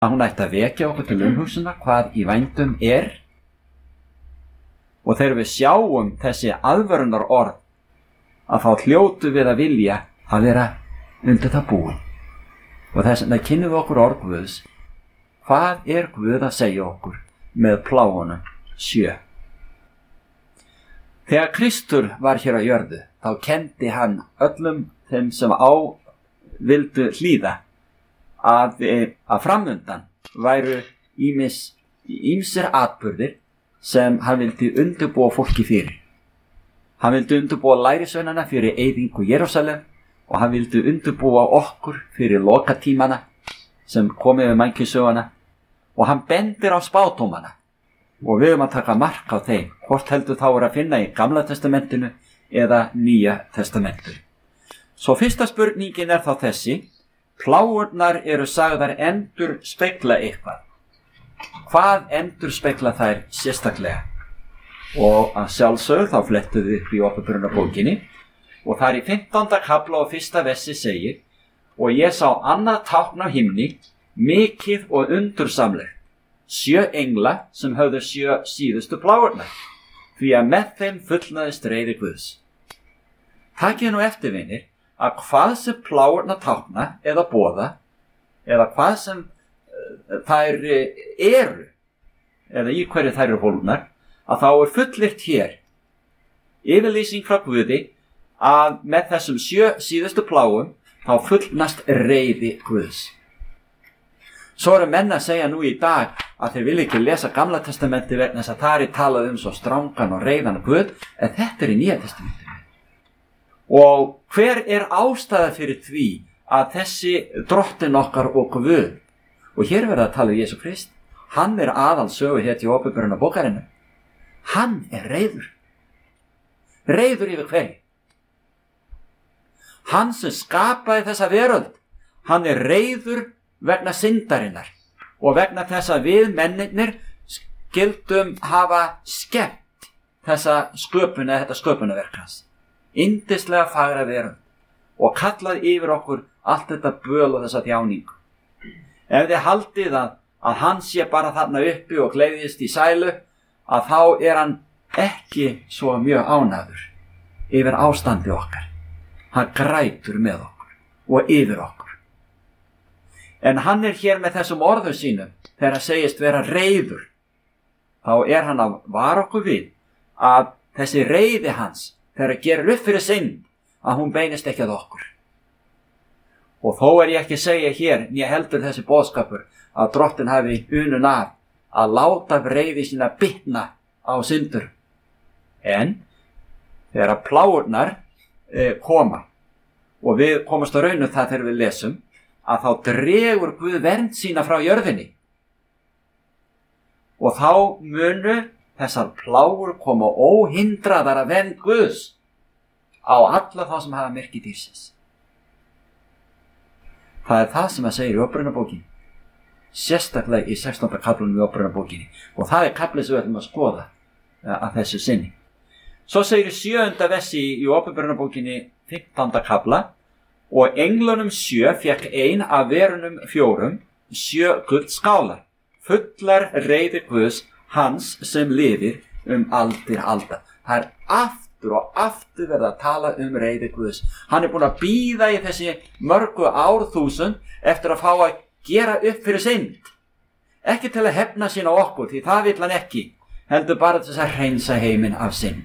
að hún ætti að vekja okkur til umhugsuna hvað í vændum og þegar við sjáum þessi aðvörunar orð að þá hljótu við að vilja að vera undir það búin. Og þess vegna kynnum við okkur orð Guðs. Hvað Guð að segja okkur með plágunum 7? Þegar Kristur var hér á jörðu, þá kenndi hann öllum þeim sem vildu hlýða að framundan væru ýmsir atburðir sem hann vildi undirbúa fólki fyrir. Hann vildi undirbúa lærisveinana fyrir eyðingu Jerúsalem og hann vildi undirbúa okkur fyrir lokatímana sem komið við mannkynssöguna og hann bendir á spádómana og við að taka mark á þeim, hvort heldur þá að finna í Gamla testamentinu eða Nýja testamentinu. Svo fyrsta spurningin þá þessi: plágurnar eru sagðar endurspegla eitthvað. Hvað endurspegla þær sérstaklega? Og að sjálfsögðu þá flettum við upp í Åpenbarunarbókinni og þar í 15. kafla og 1. versi segir: og ég sá annað tákn á himni, mikið og undursamlegt, 7 engla sem höfðu 7 síðustu plágurnar, því að með þeim fullnaðist reiði Guðs. Takið nú eftir, vinir, að hvað sem plágurnar tákna eða boða, eða hvað sem þær eru, eða í hverju þær eru fólgnar, að þá fullyrt hér yfirlýsing frá Guði að með þessum 7 síðustu plágum þá fullnast reiði Guðs. Svo eru menn að segja nú í dag að þeir vilja ekki lesa Gamla testamenti vegna þess að þar talað svo strangan og reiðan Guð, en þetta í Nýja testamentinu. Og hver ástæða fyrir því að þessi drottinn okkar og Guð, og hér verða að tala Jesú Krist, hann aðalsöguhetja í Åpenbarunarbókarinnar. Hann reiður. Reiður yfir hverju? Hann sem skapaði þessa veröld, hann reiður vegna syndarinnar og vegna þess að við mennirnir skildum hafa skemmt þetta sköpunarverk hans. Yndislega fagra veröld og kallað yfir okkur allt þetta böl og þessa þjáningu. Ef þið haldið að hann sé bara þarna uppi og gleðjist í sælu, að þá hann ekki svo mjög ánægður yfir ástandi okkar. Hann grætur með okkur og yfir okkur. En hann hér með þessum orðum sínum, þegar hann segist vera reiður, þá hann að vara okkur við að þessi reiði hans, þegar hann gerir upp fyrir synd, að hún beinist ekki að okkur. Og þó ég ekki að segja hér, né heldur þessi boðskapur, að drottinn hafi unun að láta reiði sína bitna á syndur. En þegar plágurnar koma, og við komast á raun það þegar við lesum, að þá dregur Guð vernd sína frá jörðinni. Og þá munu þessar plágur koma óhindraðar að vernd Guðs á alla þá sem hafa merki dýrsins. Það það sem að segja í Åpenbarunarbókinni, sérstaklega í 16. kaflanum í Åpenbarunarbókinni, og það kafli sem við ætlum að skoða að þessu sinni. Svo segir í 7. versi í Åpenbarunarbókinni 15. kafla: og englunum 7 fékk ein af verunum 4 7 guldskálar, fullar reiði Guðs, hans sem lifir aldir alda. Það aftur og aftur verið að tala reiði Guðs. Hann búinn að bíða í þessi mörgu árþúsund eftir að fá að gera upp fyrir synd. Ekki til að hefna sín á okkur, því það vill hann ekki, heldur bara til þess að hreinsa heiminn af synd.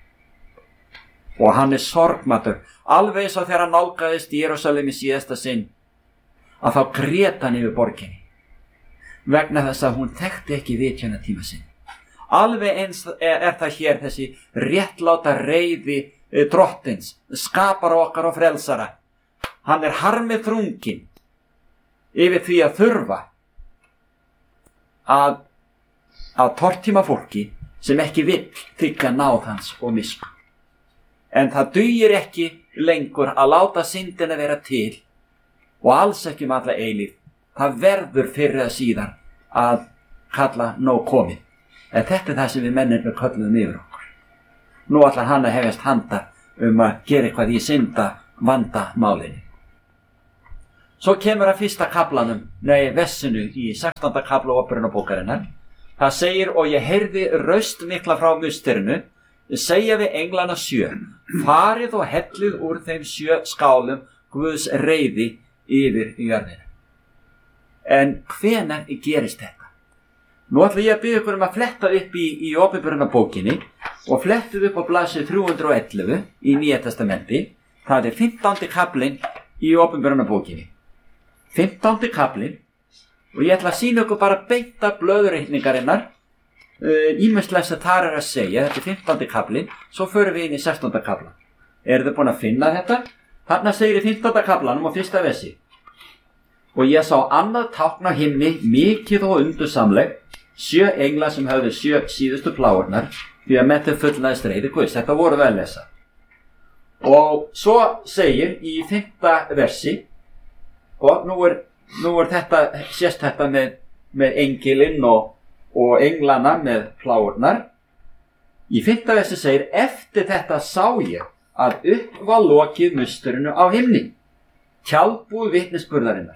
Og hann sorgmæddur, alveg svo þegar hann nálgaðist í Jerúsalem í síðasta sinn, að þá grét hann yfir borginni, vegna þess að hún þekkti ekki vitjunartíma sinn. Alveg eins það hér þessi réttláta reiði drottins, skapara okkar og frelsara. Hann harmið þrunginn yfir því að þurfa að tortíma fólki sem ekki vill þykka náð hans og miskunn. En það dugir ekki lengur að láta syndina vera til, og alls ekki alla eilífð. Það verður fyrr eða síðar að kalla nóg komið. En þetta það sem við mennirnir kölluðum yfir okkur. Nú ætlar hann að hefjast handa að gera eitthvað í synda vandamálinu. Svo kemur að fyrsta kaflanum, vessinu í 16. kafla Åpenbarunarbókarinnar. Það segir, og ég heyrði raust mikla frá musterinu, segja við englana 7, farið og hellið úr þeim 7 skálum Guðs reiði yfir jörðina. En hvenær gerist þetta? Nú ætla ég að biðja ykkur að fletta upp í Åpenbarunarbókinni og flettið upp á blaðsíðu 311 í Nýja testamenti. Það er 15. kaflinn í Åpenbarunarbókinni. 15. kaflinn, og ég ætla að sýna ykkur bara beint af blöðureikningarinnar, ýmislegt sem þar að segja. Þetta er 15. kaflinn, svo förum við inn í 16. kaflan. Eru þið búin að finna þetta? Þarna segir í 15. kaflanum og 1. versi. Og ég sá annað tákn á himni, mikið og undursamleg, 7 engla sem höfðu 7 síðustu plágurnar, því að með þau fullnaðist reiði Guðs. Þetta voru við að lesa. Og svo segir í 5. versi, og nú er þetta, sést þetta með engilinn og englana með plágurnar. Í 5. versi segir, eftir þetta sá ég að upp var lokið musterinu á himni, tjaldbúð vitnisburðarinnar,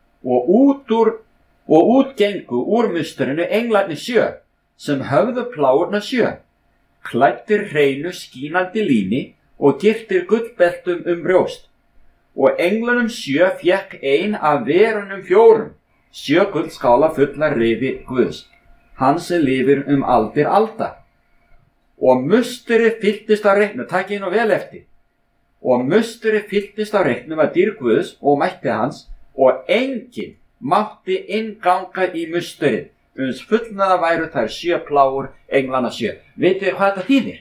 og út gengu úr musterinu englarnir 7, sem höfðu plágurnar 7, klæddir hreinu skínandi líni og girtir gullbeltum brjóst. Og englunum 7 fékk ein af verunum 4, 7 guldskála fullar reiði Guðs, hans sem lifir aldir alda. Og musterið fylltist af reyknum, takk ég nú vel eftir, og musterið fylltist af reyknum af dýr Guðs og mætti hans, og enginn mátti innganga í musterið, uns fullnaða væru þær 7 plágur englana 7. Vitið þið hvað þetta þýðir?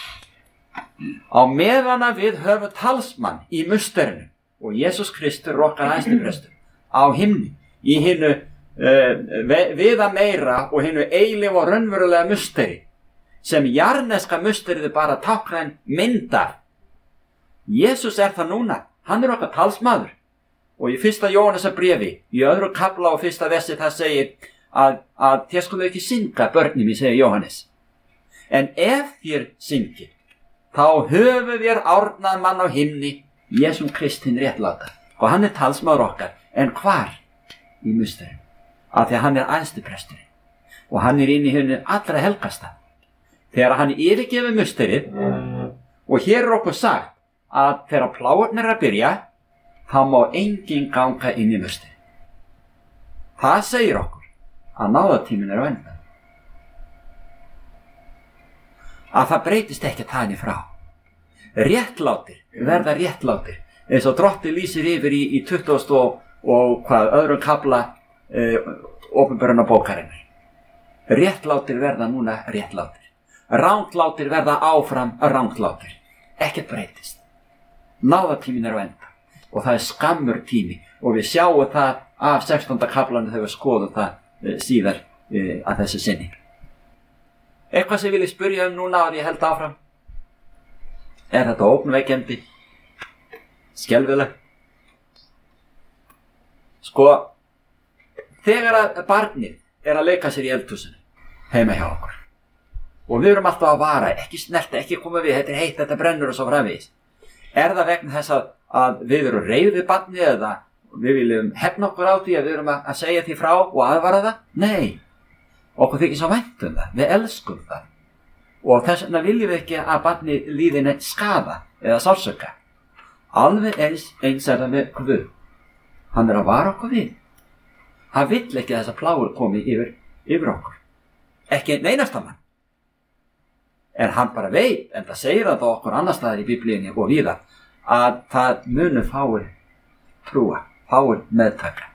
Á meðan að við höfum talsmann í musterinu, og Jesús Kristur okkar æðstiprestur á himni, í hinu viða meira og hinu eilífa og raunverulega musteri, sem jarneska musterið bara táknar myndar. Jesús er það núna, hann er okkar talsmaður. Og í 1. Jóhannesarbréfi, í 2. kafla og 1. versi, það segir að þér skulu ekki synga, börnin mín, segir Jóhannes. En ef þér syngir, þá höfum við árnað mann á himni, Jesús Kristinn réttláta. Og hann er talsmaður okkar, en hvar? Í musterinu. Af því að hann er æðstipresturinn. Og hann er inn í hinu allra helgasta. Þegar hann yfirgefur musterið, og hér er okkur sagt að þegar plágurnar að byrja, þá má enginn ganga inn í musterið. Það segir okkur að náðatíminn er á enda. Að það breytist ekki þannig frá. Réttlátir verða réttlátir, eins og Drottinn lýsir yfir í 20. og 2. kafla Åpenbarunarbókarinnar. Réttlátir verða núna réttlátir. Ranglátir verða áfram ranglátir. Ekkert breytist. Náðatíminn er á enda. Og það er skammur tími. Og við sjáum það af 16. kaflanu þegar við skoðum það síðar að þessu sinni. Eitthvað sem vil ég spyrja núna að ég held áfram. Er þetta ógnvekjandi? Skelfilegt? Sko, þegar að barnið er að leika sér í eldhúsinu heima hjá okkur, og við erum alltaf að vara, ekki snerta, ekki koma við, þetta er heitt, þetta brennur og svo framvegis. Er það vegna þess að við erum reið við barnið, eða við viljum hefna okkur á því að við erum að segja því frá og aðvara það? Nei, okkur þykir svo vænt það, við elskum það. Og þess vegna viljum við ekki að barnið líði neitt skaða eða sársauka. Alveg eins er það með Guð. Hann er að vara okkur við. Hann vill ekki að þessa plágur komi yfir okkur. Ekki einn einasta mann. En hann bara veit, en það segir það okkur annar staðar í Biblíunni og víða, að það munu fáir trúa, fáir meðtaka.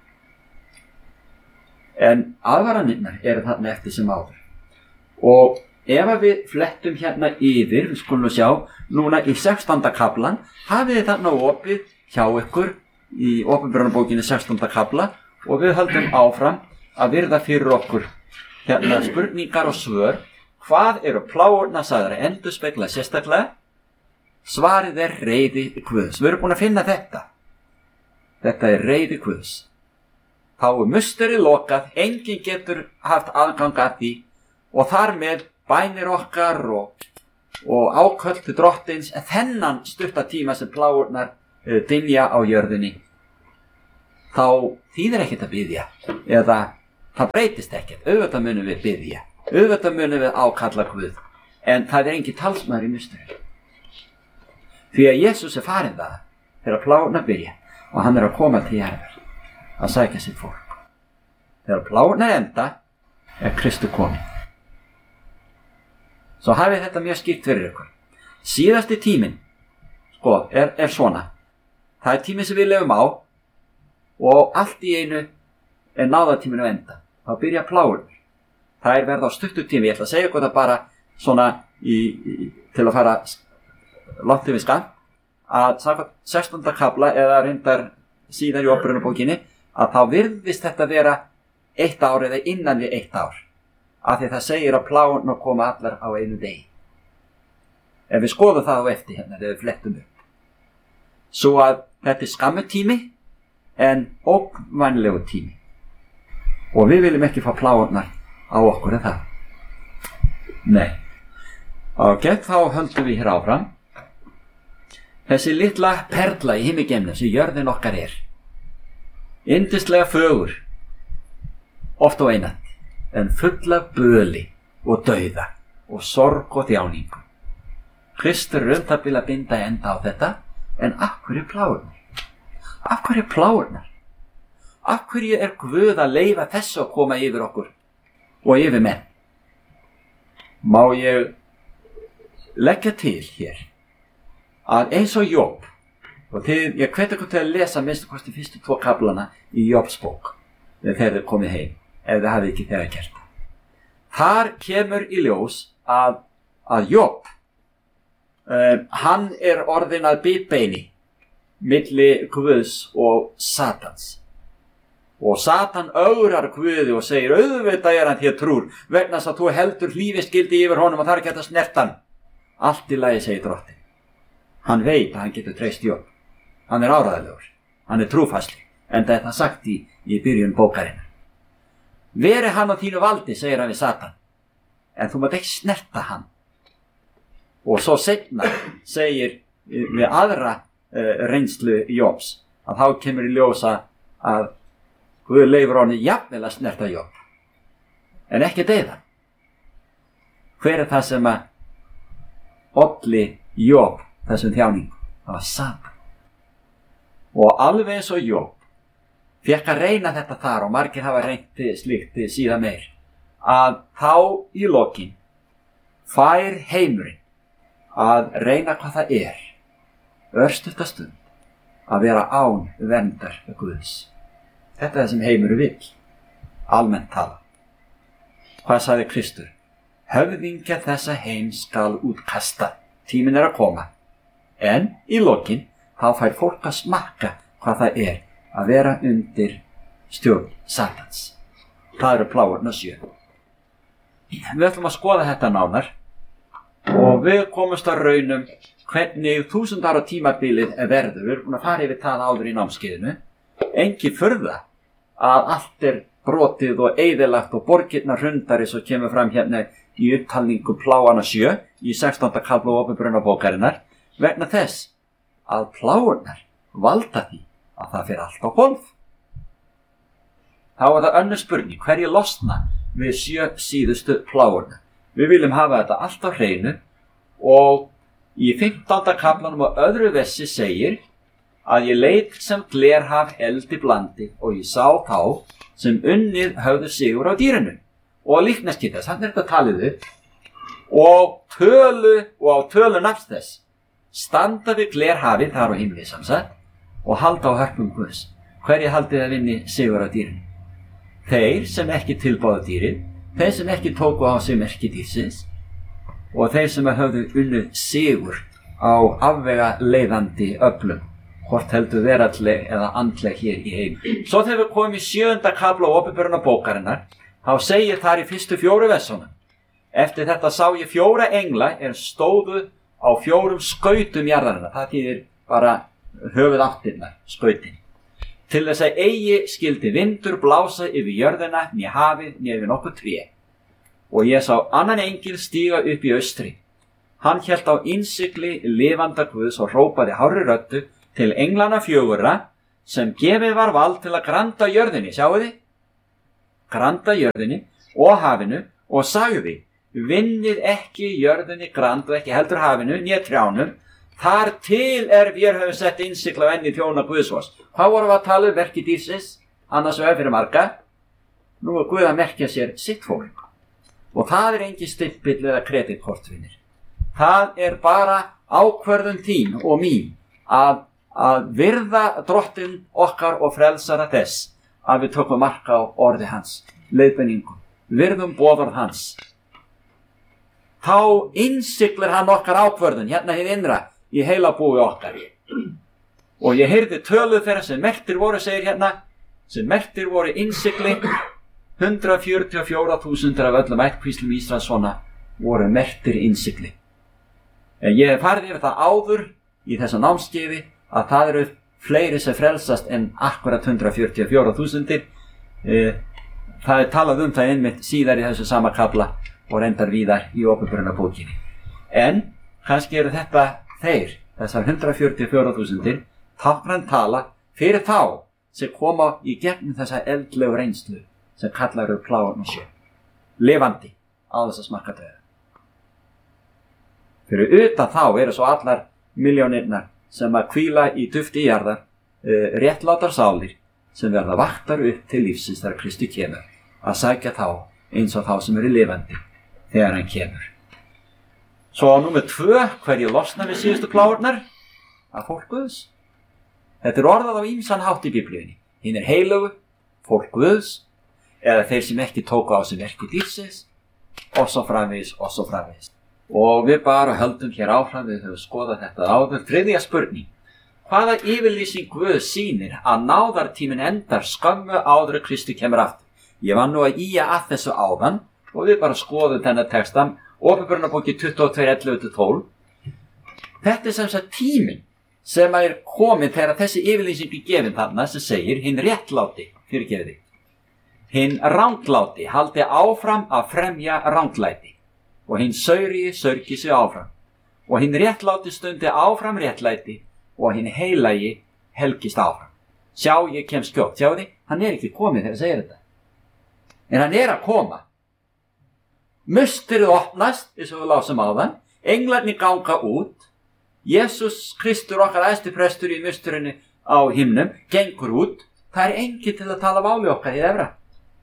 En aðvaranirnar eru þarna eftir sem áður. Og ef við flettum hérna yfir, við skulum sjá, núna í 16. kaflan, hafið þið þarna opið hjá ykkur í Åpenbarunarbókinni 16. kafla, og við höldum áfram að virða fyrir okkur hérna spurningar og svör. Hvað eru plágurnar sagðar að endurspegla sérstaklega? Svarið er reiði Guðs. Við erum búin að finna þetta. Þetta er reiði Guðs. Þá er musterið lokað, enginn getur haft aðgang að því, og þar með bænir okkar og áköll til Drottins, þennan stutta tíma sem plágurnar dynja á jörðinni. þá þýðir ekkert að biðja, eða það breytist ekkert. Auðvitað munum við biðja, auðvitað munum við ákalla Guð, en það er engin talsmaður í musteri. Því að Jesús er farinn það þegar plágurnar byrja og hann er að koma til jarðar að sækja sitt fólk. Þegar plágurnar enda er Kristur kominn. Svo hafið þetta mjög skýrt fyrir ykkur. Síðasti tíminn, er svona. Það er tíminn sem við lifum á og allt í einu er náðartíminn að enda. Þá byrja plágurnar. Það er verða á stuttu tími. Ég ætla að segja ykkur það bara svona til að fara langt yfir skammt, að samkvæmt 16. kafla eða reyndar síðar í Upprunabókinni, að þá virðist þetta vera 1 ár eða innan við 1 ár. Af því það segir að plágurnar koma allar á einu degi. Ef við skoðum það á eftir hérna, þegar við flettum upp. Svo að þetta er skammu tími, en ógnvænlegu tími. Og við viljum ekki fá plágurnar á okkur en það. Nei. Ok, þá höldum við hér áfram. Þessi litla perla í himnageimnum sem jörðin okkar er. Yndislega fögur, oft og einatt, en full af böli og dauða og sorg og þjáningu. Kristur er það bil að binda enda á þetta, en af hverju plágurnar? Af hverju plágurnar? Af hverju er Guð að leyfa þessu að koma yfir okkur og yfir menn? Má ég leggja til hér að eins og Job, og ég hvet ykkur til að lesa minnst kosti fyrstu 2 kaflana í Jobs bók þegar þið komið heim, ef þið hafið ekki þegar gert það. Þar kemur í ljós að Job, hann er orðinn að bitbeini milli Guðs og Satans. Og Satan ögrar Guði og segir, auðvitað er hann hér trúr, vegna þess að þú heldur hlífiskildi yfir honum og það er ekki hægt að snerta hann. Allt í lagi, segir drottinn. Hann veit að hann getur treyst Job. Hann er áræðilegur, hann er trúfastli, en það er það sagt í byrjun bókarinnar. Veri hann á þínu valdi, segir hann við Satan, en þú mátt ekki snerta hann. Og svo seinna segir við aðra reynslu Jobs, að þá kemur í ljósa að Guð leyfir honum jafnvel að snerta Job, en ekki deyða. Hver er það sem að olli Job þessum þjáningum? Það var Satan. Og alveg eins og Job fékk að reyna þetta þar, og margir hafa reynt slíkt síðan meir, að þá í lokin fær heimurinn að reyna hvað það er, örstutta stund, að vera án verndar Guðs. Þetta er það sem heimurinn vill, almennt tala. Hvað sagði Kristur? Höfðingja þessa heim skal útkasta, tíminn er að koma. En í lokin þá fær fólk að smakka hvað það er að vera undir stjórn Satans. Það eru plágurnar 7. Við ætlum að skoða þetta nánar og við komumst að raunum hvernig 1000 ára tímabilið verður. Við erum búin að fara yfir það áður í námskeiðinu. Engin furða að allt er brotið og eyðilagt og borgirnar hrundar eins og kemur fram hérna í upptalningu plágana 7 í 16. kafla Upprunabókarinnar, vegna þess að plágurnar valda því að það fer allt á hvolf. Þá er það önnur spurning, hverju losna við 7 síðustu plágurnar? Við viljum hafa þetta allt á hreinu, og í 15. kaflanum og öðru versi segir að ég leit sem glerhaf eldi blandi og ég sá þá sem unnið höfðu sigur á dýrinu. Og líknast þess, hann er þetta talið upp, og á tölu nafns þess standa við glerhafið þar á himni samsett og halda á hörpum Guðs. Hverju haldið að vinni sigur á dýrinu? Þeir sem ekki tilbáðu dýrið, þeir sem ekki tóku á sig merki dýrsins, og þeir sem höfðu unnið sigur á afvega leiðandi öflum, hvort heldur veraldleg eða andleg hér í heim. Svo þegar við komum í 7. kafla Upprunabókarinnar, þá segir þar í fyrstu 4 versunum: eftir þetta sá ég 4 engla stóðu á 4 skautum jarðarinnar. Það þýðir bara höfuðáttirnar, skautin. Til þess að eigi skyldi vindur blása yfir jörðina, né hafið, né yfir nokkuð tré. Og ég sá annan engil stíga upp í austri. Hann hélt á innsigli lifanda Guðs og hrópaði hárri röddu til englana 4 sem gefið var vald til að granda jörðinni, sjáu þið? Granda jörðinni og hafinu og sagði, vinnið ekki jörðinni grand og ekki heldur hafinu, né trjánum, þar til vér höfum sett innsigla á enni þjóna Guðsvors. Hvað vorum við að tala verki dýrsins, annars vegar fyrir marga? Nú Guð að merkja sér sitt fólk. Og það engin stimpill eða kreditkortvinir. Það bara ákvörðun þín og mín að virða drottin okkar og frelsara þess að við tökum marka á orði hans, leiðbeiningum, virðum boðorð hans. Þá innsiglir hann okkar ákvörðun, hérna hið innra, í heila búi okkar. Og ég heyrði töluð þeirra sem merktir voru, segir hérna, sem merktir voru innsigli, 144.000 af öllum ættkvíslum Ísraels svona voru merktir innsigli. En ég hef farið yfir það áður í þessa námskeiði að það eru fleiri sem frelsast en akkurat 144.000. Það talað það einmitt síðar í þessu sama kafla og reyndar víðar í Åpenbarunarbókinni. En kannski eru þetta þessar 144.000 táknræn tala fyrir þá sem koma í gegnum þessa eldlegu reynslu sem kallar plágan og sjö, lifandi á þess að smakka dauða. Fyrir utan þá eru svo allar milljónirnar sem að hvíla í dufti jarðar, réttlátar sálir sem verða vaktar upp til lífsins þegar Kristi kemur, að sækja þá eins og þá sem eru lifandi þegar hann kemur. Svo númer 2, hverju losna við síðustu plágurnar? Að fólk Guðs. Þetta orðað á ýmsan hátt í Biblíunni. Hinn heilugu, fólk Guðs, eða þeir sem ekki tóku á sig verki dýrsins, og svo framvegis, og svo framvegis. Og við bara höldum hér áfram, við höfum skoðað þetta áður. Þriðja spurning. Hvaða yfirlýsing Guð sýnir að náðartíminn endar skömmu áður en Kristi kemur aftur? Ég var nú að ýja að þessu áðan og við bara skoðum þennan textan, Åpenbarunarbókin 22:11-12. Þetta sem sagt tíminn sem komið þegar þessi yfirlýsing gefin þarna sem segir hinn réttláti, fyrirgefið þig. Hinn rangláti haldi áfram að fremja ranglæti og hinn saurigi sörgi sig áfram og hinn réttláti stundi áfram réttlæti og hinn heilagi helgist áfram. Sjá, ég kem skjótt, sjáu þið, hann ekki komið þegar segir þetta. En hann að koma. Mustrið opnast, eins og við lásum áðan, englarnir ganga út, Jesús Kristur okkar æðsti prestur í mustrinu á himnum, gengur út, það enginn til að tala máli okkar í efra.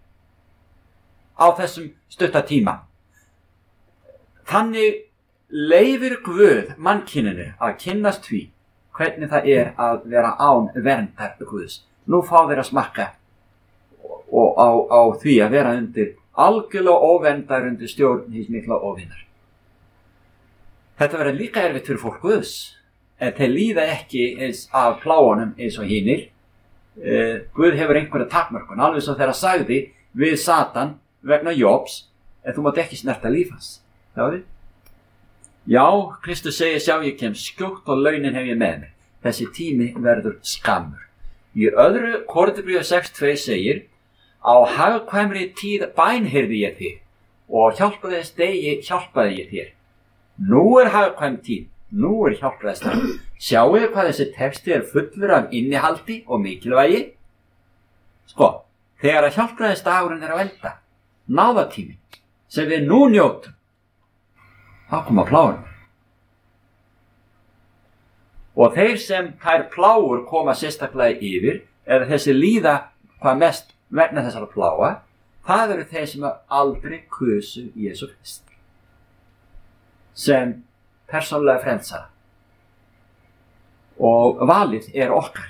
Á þessum stutta tíma. Þannig leyfir Guð mannkyninu að kynnast því hvernig það að vera án verndar Guðs. Nú fá þeir að smakka og á því að vera undir algjörlega óverndar undir stjórn hins mikla óvinnar. Þetta verður líka erfitt fyrir fólk Guðs, en þeir líða ekki eins af plágunum eins og hinir. Guð hefur einhverja takmörkun, alveg svo þegar sagði við Satan vegna Jóbs, en þú mátt ekki snerta líf hans. Sjáðu? Já, Kristus segir, sjá, ég kem skjótt og launin hef ég með mig. Þessi tími verður skammur. Í öðru Korinthubréfi 6:2 segir, á hagkvæmri tíð bænheyrði ég þig og hjálpaðist degi hjálpaði ég þér. Nú hagkvæm tíð, nú hjálpaðist. Sjáu þið hvað þessi texti fullur af innihaldi og mikilvægi? Sko, þegar að hjálpaðist dagurinn að enda, náðartími, sem við nú njótum, þá koma plágur. Og þeir sem þær plágur koma sérstaklega yfir, eða þessi líða hvað mest vegna þessara plága, það eru þeir sem aldrei kusu Jesú Krist sem persónulega frelsara. Og valið okkar.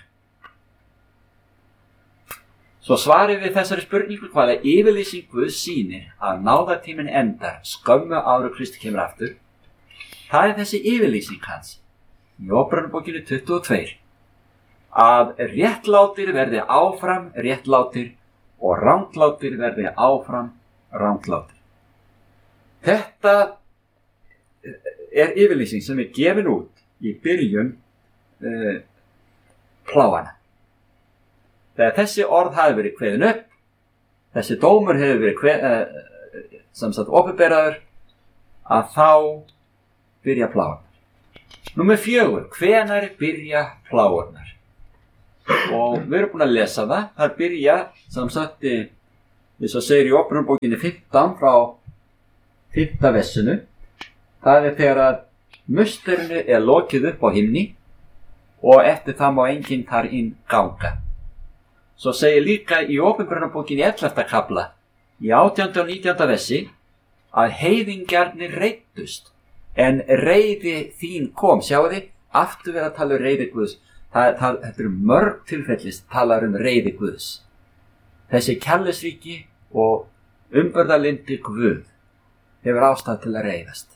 Svo svarið við þessari spurningu hvaða yfirlýsing Guð sýnir að náðartíminn endar skömmu áður en Kristi kemur aftur. Það þessi yfirlýsing hans í Åpenbarunarbókinni 22 að réttlátir verði áfram réttlátir og ranglátir verði áfram ranglátir. Þetta yfirlýsing sem gefin út í byrjun plágana. Þegar þessi orð hafi verið kveðin upp, þessi dómur hefur verið sem sagt opinberaður, að þá byrja plágurnar. Númer 4, hvenær byrja plágurnar? og við erum búin að lesa það. Það byrja, sem sagt, eins og segir í Óperumbókinni 15 frá 5. versinu. Það þegar að musterinu lokið upp á himni og eftir það má enginn þar inn ganga. Svo segir líka í Óperumbókinni 11. kafla, í 18. og 19. versi, að heiðingjarnir reiddust, en reiði þín kom. Sjáu þið, aftur verið að tala reiði Guðs. Þetta eru mörg tilfellist talar reiði Guðs. Þessi kærleiksríki og umburðarlyndi Guð hefur ástæðu til að reiðast.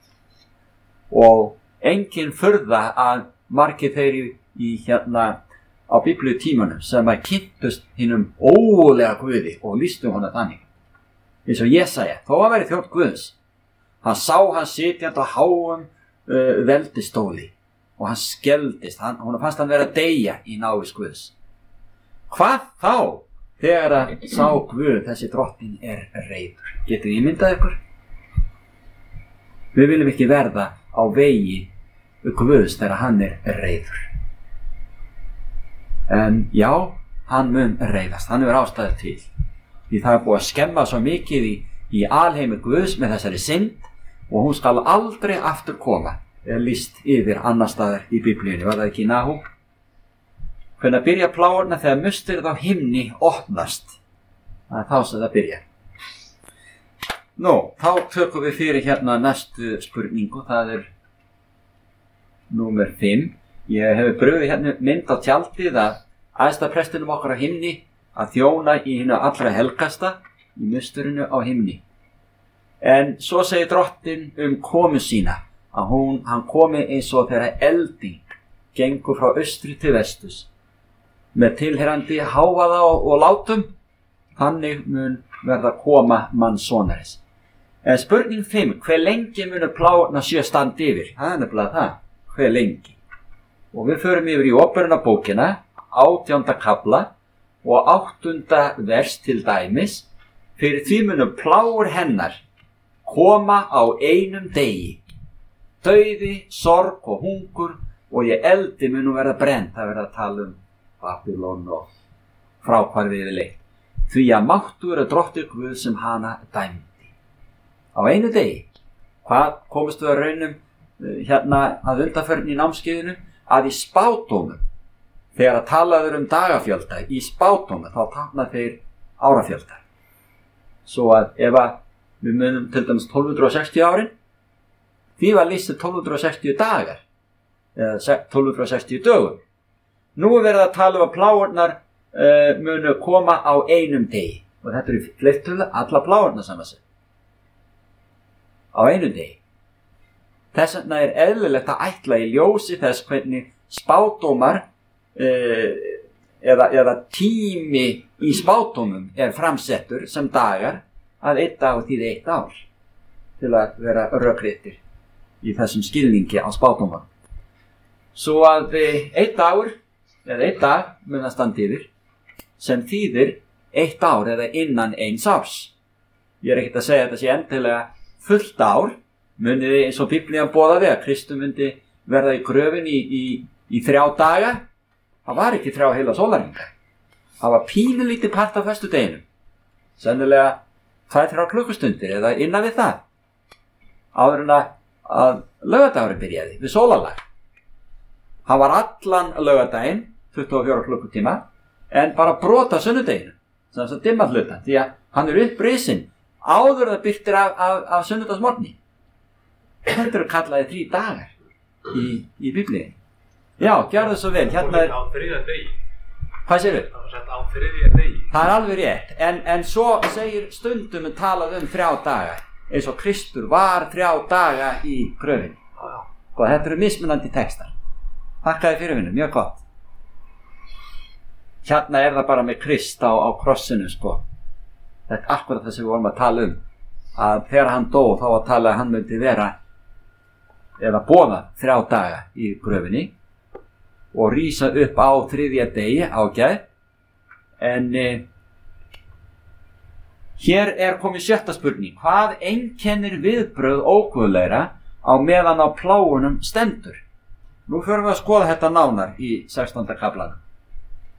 Og engin furða að margir þeir í á biblíutímanum sem að kynntust hinum ólega Guði og lýstu hana þannig. Eins og Jesaja, þó að væri þjónn Guðs. Hann sá hann sitjandi á háum veldistóli og hann skeldist, hún fannst hann vera að deyja í návist Guðs. Hvað þá þegar að sá Guð, þessi drottinn reiður? Getið þið ímyndað ykkur? Við viljum ekki verða á vegi Guðs þegar hann reiður. En já, hann mun reiðast, hann hefur ástæðu til. Því það búið að skemma svo mikið í alheimi Guðs með þessari synd og hún skal aldrei aftur koma. Lýst yfir annar staðar í biblíunni, var það ekki í Nahúm? Hvenær byrja plágurnar þegar musterið á himni opnast. Það þá sem það byrja. Nú, þá tökum við fyrir næstu spurningu, það númer 5. Ég hef brugðið mynd á tjaldið að æðstaprestinum okkar á himni að þjóna í hinu allra helgasta í musterinu á himni. En svo segir drottinn komu sína að hann komi eins og þegar elding gengur frá austri til vestus með tilheyrandi hávaða og látum. Þannig mun verða koma mannssonarins. En spurning 5, hve lengi munu plágurnar standa yfir? Það nefnilega það, hve lengi? Og við förum yfir í Óperunarbókina 18. kafla og 8. vers til dæmis. Fyrir því munu plágur hennar koma á einum degi. Dauði, sorg og hungur og í eldi munu verða brennt. Það verða að tala Babylon og fráhvarfið leitt. Því að máttur drottinn Guð sem hana dæmdi. Á einu degi. Hvað komist við að raunum að undanförn í námskeiðinu? Að í spádómum, þegar að talaður dagafjölda, í spádómum þá tákna þeir árafjölda. Svo að ef að við munum til dæmis 1260 árin, því var lýst 1260 dagar, eða 1260 dögum. Nú verið að tala að plágurnar munu koma á einum degi. Og þetta í fleirtölu alla plágurnar saman sig. Á einum degi. Þess vegna eðlilegt að ætla í ljósi þess hvernig spádómar eða tími í spádómum framsettur sem dagar að 1 dagur þýði 1 ár til að vera rökréttir í þessum skilningi á spádómar. Svo að 1 dagur eða 1 dag mun að standa yfir sem þýðir 1 ár eða innan 1 árs. Ég ekkert að segja að þetta sé endilega fullt ár. Munið eins og Biblían boðaði að Kristur myndi verða í gröfin í 3 daga. Það var ekki 3 heila sólarhringa. Það var pínulítið part af föstudeginum. Sennilega 2-3 klukkustundir eða innan við það. Áður en að laugardagurinn byrjaði við sólarlag. Það var allan laugardaginn 24 klukkutíma en bara brot af sunnudeginu. Sem þess að dimma hluta því að hann upprisinn áður það birtir af sunnudagsmorgni. Þetta kallaði 3 dagar í Biblíunni. Já, gjörðu svo vel. Á 3. degi. Hvað segirðu? Það var sagt á 3. degi. Það alveg rétt. En svo segir stundum talað 3 daga. Eins og Kristur var 3 daga í gröfinni. Og þetta mismunandi textar. Þakkaði fyrir vinnu, mjög gott. Hérna það bara með Krist á krossinu, sko. Þetta akkurat það sem við vorum að tala að þegar hann dó þá að tala að hann myndi vera eða boða 3 daga í gröfinni og rísa upp á 3. degi ágæð. En hér komið 7. spurning. Hvað einkennir viðbrögð óguðlegra á meðan á plágunum stendur? Nú förum við að skoða þetta nánar í 16. kaflanum.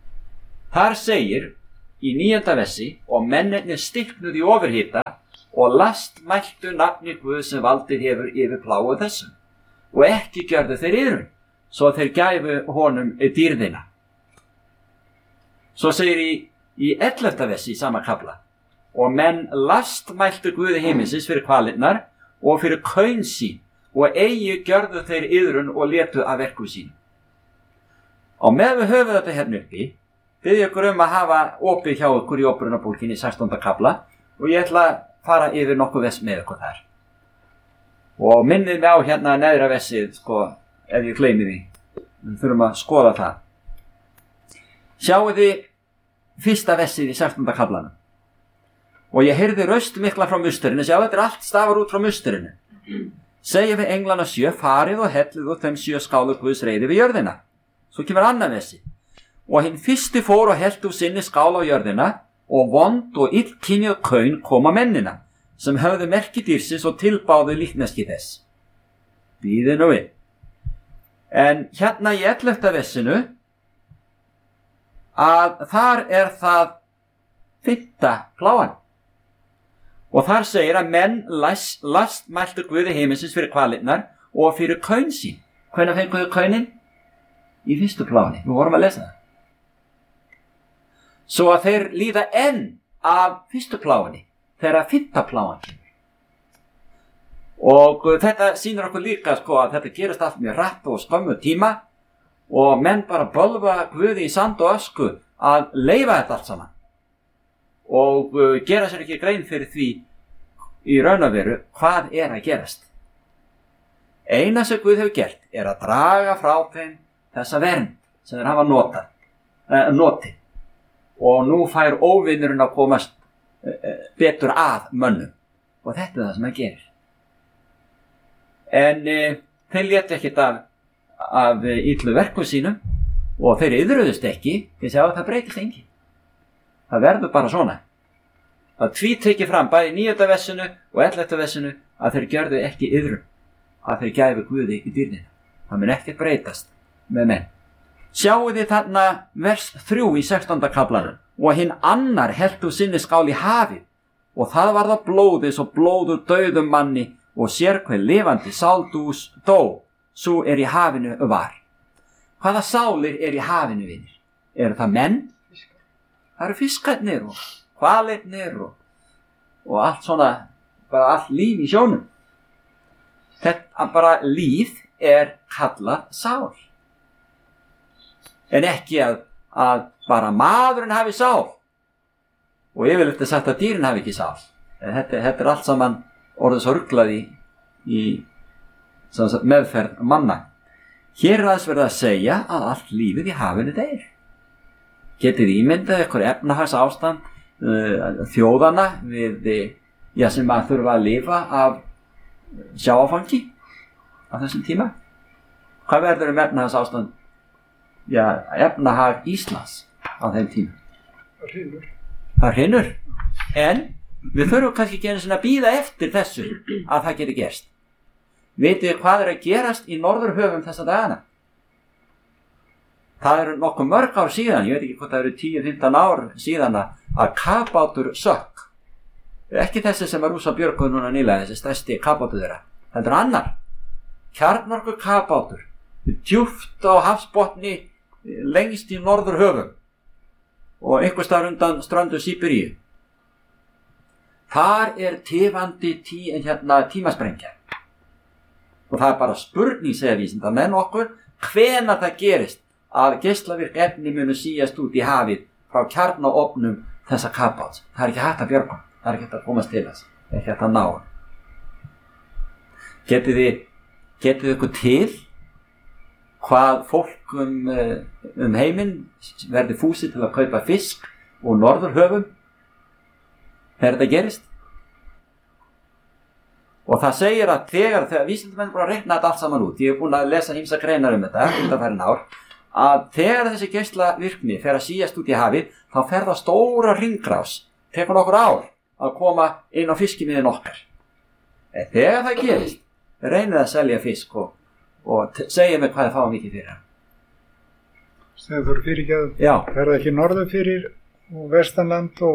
Þar segir í 9. versi: og mennirnir stiknuðu í ofurhita og lastmæltu nafni Guð sem valdið hefur yfir plágu þessum, og ekki gjörðu þeir iðrun, svo þeir gæfu honum dýrðina. Svo segir í 11. versi í sama kafla: og menn lastmæltu Guði himinsins fyrir kvalirnar og fyrir kaun sín, og eigi gjörðu þeir iðrun og létu af verkum sínum. Og með við höfum þetta hérna uppi, bið ykkur að hafa opið hjá ykkur í óperunarbókinni í 16. kafla, og ég ætla að fara yfir nokkuð vers með ykkur þar. Og minnið mig á hérna neðra versið, ef ég gleymi því. Við þurfum að skoða það. Sjáu þið 1. versið í 16. kaflanum. Og ég heyrði röst mikla frá musturinu. Sjáu, þetta allt stafar út frá musturinu. Segja við englana 7, farið og hellið og þeim 7 skálu Guðs reiði við jörðina. Svo kemur annað versi: og hinn fyrsti fór og hellt úr sinni skál á jörðina, og vond og illkynjuð kaun koma mennina, sem höfðu merki dýrsins og tilbáðu líkneski þess. Bíðið nú við. En hérna í 11. versinu, að þar það 5. plágan. Og þar segir að menn lastmæltu Guði himinsins fyrir kvalirnar og fyrir kaun sín. Hvenær fenguðu kaunin? Í 1. pláginni. Við vorum að lesa það. Svo að þeir líða enn af 1. pláginni þegar 5. plágan kemur. Og þetta sýnir okkur líka að þetta gerist allt mjög hratt og skömmu tíma, og menn bara bölva Guði í sand og ösku að leyfa þetta allt saman og gera sér ekki grein fyrir því í raun og veru hvað að gerast. Eina sem Guð hefur gert að draga frá þeim þessa vernd sem þeir hafa notið. Og nú fær óvinnurinn að komast betur að mönnum. Og þetta það sem gerir. En þeir létu ekkert af illu verkum sínum, og þeir iðruðust ekki, því að það breytist engin. Það verður bara svona. Það tvítekir fram bæði í 9. versinu og 11. versinu að þeir gjörðu ekki iðrun, að þeir gæfu Guði í dýrðina. Það mun ekki breytast með menn. Sjáu þið þarna vers 3 í 16. kaflanum: og hinn annar hellt úr sinni skál í hafið, og það var það blóðið svo blóður dauðum manni, og sér hver lifandi sáldús dó, svo í hafinu var. Hvaða sálir í hafinu, vinir? Eru það menn? Það eru fiskarnir og hvalirnir og allt svona, bara allt líf í sjónum. Þetta bara líf kallað sál. En ekki að bara maðurinn hafi sál, og yfirleitt sagt að dýrin hafi ekki sál. Þetta allt saman orðið svo ruglað í meðferð manna. Hér aðeins verið að segja að allt lífið í hafinu deyr. Getið ímyndað ykkur efnahags ástand þjóðana sem að þurfa að lifa af sjávarfangi á þessum tíma? Hvað verður efnahags ástand efnahag Íslands á þeim tíma? Það hrynur. En við þurfum kannski ekki einu sinni að bíða eftir þessu að það geti gerst. Vitið þið hvað að gerast í norðurhöfum þessa dagana? Það eru nokkuð mörg ár síðan, ég veit ekki hvort það eru 10-15 ár síðan, að kafbátur sökk. Ekki þessi sem að rúsa björguð núna nýlega, þessi stærsti kafbátur þeirra. Þetta er annar. Kjarnorku kafbátur, djúpt á hafsbotni lengst í norðurhöfum og einhvers staðar undan ströndu Síberíu. Þar tifandi tímasprengja. Og það er bara spurning, segja vísindamenn okkur, hvenær það gerist að geislavirk efni munu síast út í hafið frá kjarnaofnum þessa kafbáts. Það er ekki hægt að björga, það er ekki hægt að komast til þess, það er ekki hægt að ná. Getið þið ykkur til hvað fólk heiminn verði fúsið til að kaupa fisk úr norðurhöfum þegar þetta gerist? Og það segir að þegar vísindamenn búin að reikna þetta allt saman út, ég hef búin að lesa ýmsar greinar þetta undanfarin ár, að þegar þessi geislavirkni fer að síast út í hafið, þá fer það stóra hringrás, tekur nokkur ár að koma inn á fiskimiðin okkar. En þegar það gerist, reynið að selja fisk og segja mig hvað það fá mikið fyrir hann. Steinþór fyrirgefðu, Já, er það ekki norður fyrir og vestanland og